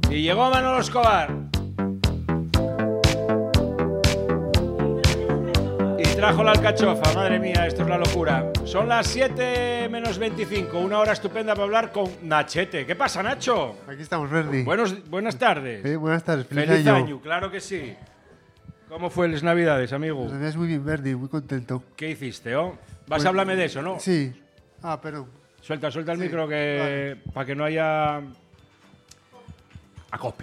Y llegó Manolo Escobar. Y trajo la alcachofa, madre mía, esto es la locura. Son las 7 menos 25, una hora estupenda para hablar con Nachete. ¿Qué pasa, Nacho? Aquí estamos, Verdi. Buenas tardes. Buenas tardes, Feliz año, claro que sí. ¿Cómo fue las Navidades, amigo? Las Navidades muy bien, Verdi, muy contento. ¿Qué hiciste, oh? Vas a hablarme de eso, ¿no? Sí. Perdón. Suelta el Sí, micro que vale. para que no haya acople.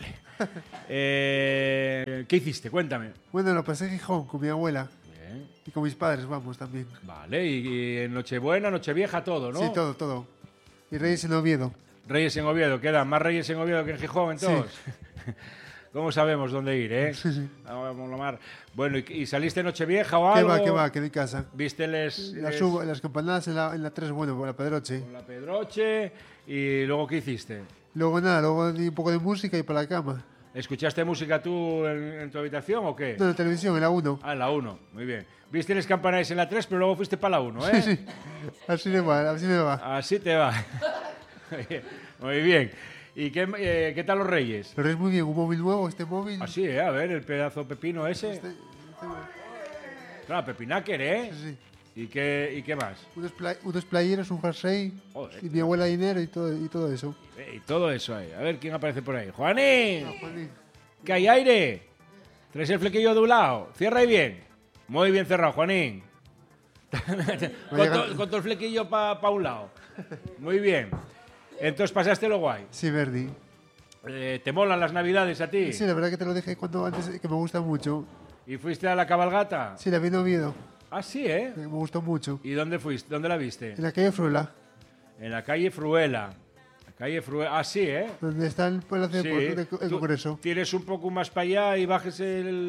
¿Qué hiciste? Cuéntame. Bueno, lo pasé en Gijón con mi abuela Bien. y con mis padres, vamos, también. Vale, y en Nochebuena, Nochevieja, todo, ¿no? Sí, todo. Y Reyes en Oviedo. Reyes en Oviedo, quedan más Reyes en Oviedo que en Gijón, entonces. Sí. ¿Cómo sabemos dónde ir, eh? Sí. Vamos a mar. Bueno, ¿y saliste Nochevieja o algo? ¿Qué va? Quedé en casa. ¿Viste Las campanadas en la 3, bueno, con la Pedroche. con la Pedroche? ¿Y luego qué hiciste? Luego di un poco de música y para la cama. ¿Escuchaste música tú en tu habitación o qué? No, en la televisión, en la 1. Ah, en la 1, muy bien. Viste las campanadas en la 3, pero luego fuiste para la 1, ¿eh? Sí. Así me va. Así te va. Muy bien. ¿Y qué tal los Reyes? Pero es muy bien, un móvil nuevo, este móvil. Así, a ver, el pedazo pepino ese. Claro, pepinaker, ¿eh? Sí. ¿Y qué más? Unos playeros, un jersey, Joder. y mi abuela dinero y todo eso. Y todo eso ahí. A ver quién aparece por ahí. ¡Juanín! Juanín. ¿Que hay aire? ¿Traes el flequillo de un lado? Cierra ahí bien. Muy bien cerrado, Juanín. con todo el flequillo para un lado. Muy bien. Entonces pasaste lo guay. Sí, Verdi. ¿Te molan las Navidades a ti? Sí, la verdad que te lo dije antes, que me gusta mucho. ¿Y fuiste a la cabalgata? Sí, la vi en Oviedo, Ah, sí, ¿eh? me gustó mucho. ¿Y dónde fuiste? ¿Dónde la viste? En la calle Fruela, En la calle Fruela. Ah, sí, ¿eh? donde está el Palacio Sí. del Tú Congreso. tires un poco más para allá y bajes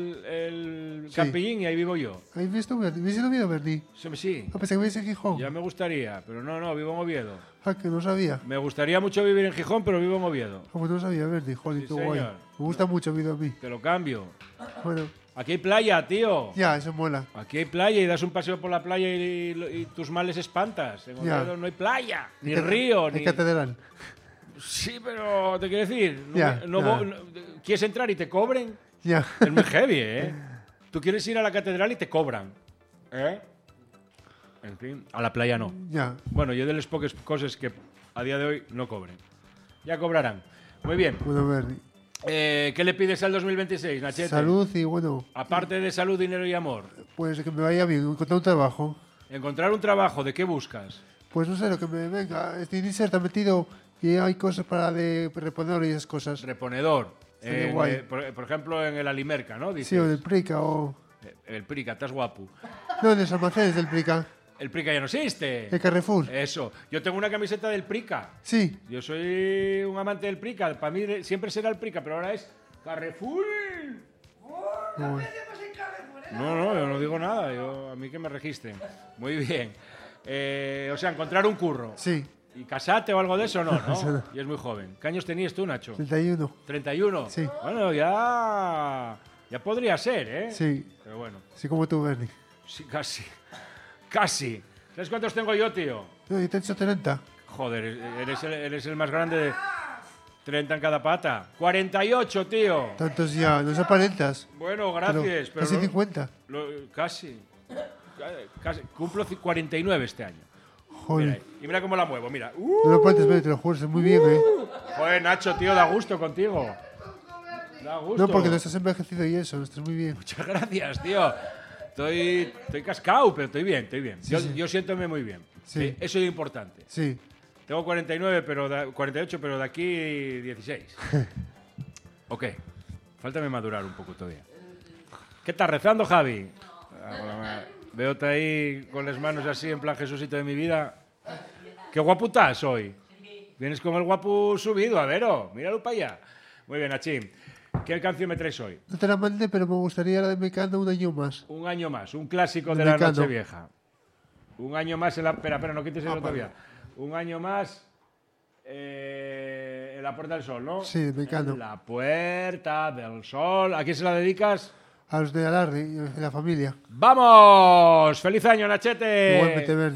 el Sí. Campillín y ahí vivo yo. ¿Habéis visto Verdi? ¿Habéis en Oviedo, Verdi? Sí, Pensé que veis en Gijón. ya me gustaría, pero no, vivo en Oviedo. Que no sabía. Me gustaría mucho vivir en Gijón, pero vivo en Oviedo. Pues no sabía, Verdi. Joder, Sí, qué guay. señor. Me gusta mucho Oviedo a mí. Te lo cambio. Bueno, Aquí hay playa, tío. ya, eso mola. Aquí hay playa y das un paseo por la playa y tus males espantas. En Ya. Oviedo no hay playa, ni Hay río, Hay ni... catedral. Sí, pero te quiero decir, Ya, ya. ¿quieres entrar y te cobren? Ya. Es muy heavy, ¿eh? Tú quieres ir a la catedral y te cobran, ¿eh? En fin, a la playa no. Ya. Bueno, yo de las pocas cosas que a día de hoy no cobren. Ya cobrarán. Muy bien. Bueno, Verdi. ¿Qué le pides al 2026, Nachete? Salud y bueno, Aparte de salud, dinero y amor. pues que me vaya bien, encontrar un trabajo. Encontrar un trabajo, ¿de qué buscas? Pues no sé lo que me venga. Este inicio está metido y hay cosas para de reponer y esas cosas. Reponedor. Estaría guay. Por ejemplo, en el Alimerca, ¿no? Dices. Sí, o del Prica o... El Prica, estás guapo. No, en los almacenes del Prica. El Prica ya no existe. El Carrefour. Eso. Yo tengo una camiseta del Prica. Sí. Yo soy un amante del Prica. Para mí siempre será el Prica, pero ahora es Carrefour. Uy. No, yo no digo nada. A mí que me registren. Muy bien. O sea, encontrar un curro. Sí. ¿Y casate o algo de eso? No, Eso ¿no? no. Y es muy joven. ¿Qué años tenías tú, Nacho? 31. 31. Sí. Bueno, ya podría ser, ¿eh? Sí. Pero bueno, Sí, como tú, Bernie. sí, casi. Casi. ¿Sabes cuántos tengo yo, tío? No, yo te he hecho 30. Joder, eres el más grande de 30 en cada pata. 48, tío. Tantos ya, no se aparentas. Bueno, gracias. Pero casi 50. Casi. Cumplo 49 este año. Mira, Joder. y mira cómo la muevo, mira. No lo aparentes, Bernie, te lo juro, es muy bien, ¿eh? Joder, Nacho, tío, da gusto contigo. Da gusto. No, porque no estás envejecido y eso, no estás muy bien. Muchas gracias, tío. Estoy cascado, pero estoy bien, estoy bien. Sí, Yo, sí. yo siéntome muy bien. Sí. Eso es importante. Sí. Tengo 49, 48, pero de aquí 16. Ok. Fáltame madurar un poco todavía. ¿Qué estás rezando, Javi? Veo-te ahí con las manos así, en plan Jesucito de mi vida. Qué guapo estás hoy. Vienes con el guapo subido, a vero. Míralo para allá. Muy bien, Achín. ¿Qué canción me traes hoy? No te la mandé, pero me gustaría la de Mecano un año más. Un año más, un clásico de De la Mecano. Nochevieja. Un año más en la... Espera, no quites eso vale. todavía. Un año más en la Puerta del Sol, ¿no? Sí, de Mecano. En la Puerta del Sol. ¿A quién se la dedicas? A los de Alarde y a la familia. ¡Vamos! ¡Feliz año, Nachete! Igualmente, Bernie.